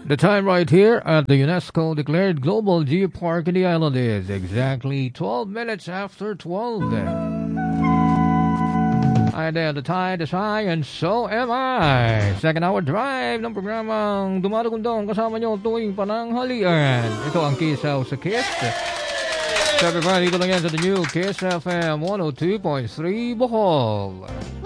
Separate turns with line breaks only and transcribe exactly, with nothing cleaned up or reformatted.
The time right here at the UNESCO declared Global Geopark in the island is exactly twelve minutes after twelve. I identified as I and so am I. Second hour drive ng programang Dumadagundong kasama nyo tuwing pananghalian. Ito ang Kisaw sa Kiss. So everybody, ito lang yan sa the new Kiss F M one oh two point three Bohol.